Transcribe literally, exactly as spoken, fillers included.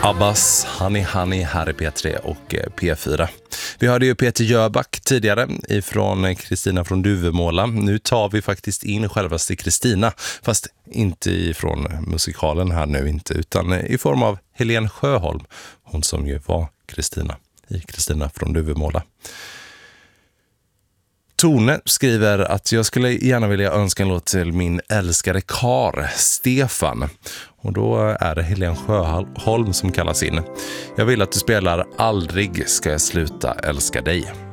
Abbas, Honey Honey här i P tre och P fyra. Vi hörde ju Peter Jöback tidigare ifrån Kristina från Duvemåla. Nu tar vi faktiskt in självaste Kristina, fast inte ifrån musikalen här nu inte, utan i form av Helen Sjöholm, hon som ju var Kristina i Kristina från Duvemåla. Tone skriver att jag skulle gärna vilja önska en låt till min älskade kar, Stefan. Och då är det Helen Sjöholm som kallas in. Jag vill att du spelar Aldrig ska jag sluta älska dig.